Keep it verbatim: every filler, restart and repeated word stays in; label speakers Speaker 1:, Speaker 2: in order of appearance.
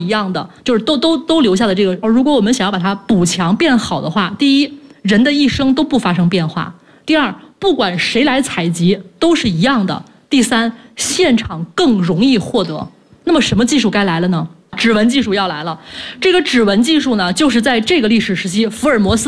Speaker 1: 一样的，就是都都都留下的这个。如果我们想要把它补强变好的话，第一，人的一生都不发生变化；第二，不管谁来采集都是一样的；第三，现场更容易获得。那么什么技术该来了呢？指纹技术要来了。这个指纹技术呢，就是在这个历史时期福尔摩斯